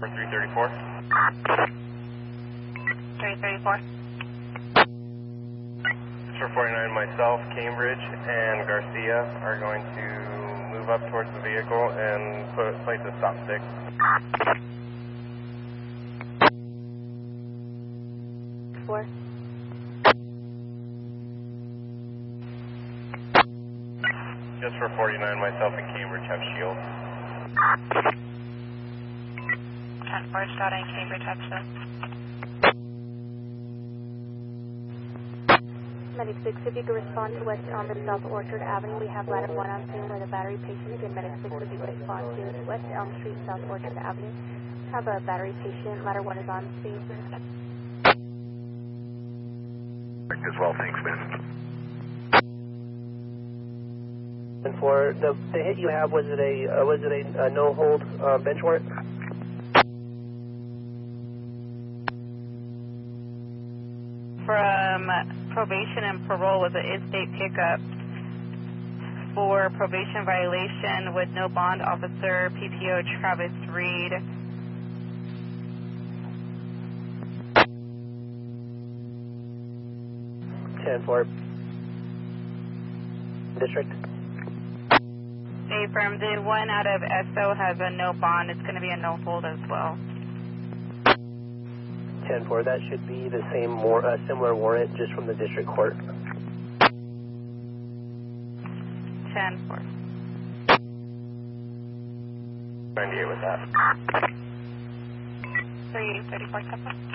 For 334. 334. For 49, myself, Cambridge, and Garcia are going to move up towards the vehicle and place a stop stick. Four. Just for 49, myself and Cambridge have shields. 10-4, starting Cambridge access. Medic 6, if you could respond to West Elm and South Orchard Avenue, we have ladder 1 on scene with a battery patient. Again, Medic 6, if you could respond to West Elm Street, South Orchard Avenue. Have a battery patient, ladder 1 is on scene. As well, thanks, man. And for the hit you have, was it a no hold bench warrant? From probation and parole was an in-state pickup for probation violation with no bond, officer PTO Travis Reed. For district. Affirm, the one out of SO has a no bond. It's going to be a no hold as well. 10-4, that should be the same similar warrant just from the district court. 10-4. 98 with that. 334 Temple.